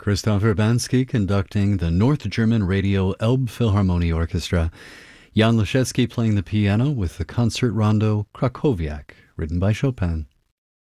Christoph Urbanski conducting the North German Radio Elbphilharmonie Orchestra. Jan Leschetski playing the piano with the concert rondo Krakowiak, written by Chopin.